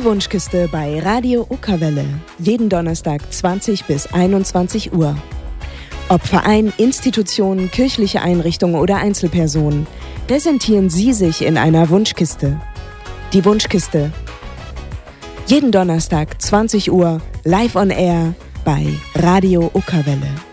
Die Wunschkiste bei Radio Okerwelle. Jeden Donnerstag 20 bis 21 Uhr. Ob Verein, Institution, kirchliche Einrichtung oder Einzelperson, präsentieren Sie sich in einer Wunschkiste. Die Wunschkiste. Jeden Donnerstag 20 Uhr live on air bei Radio Okerwelle.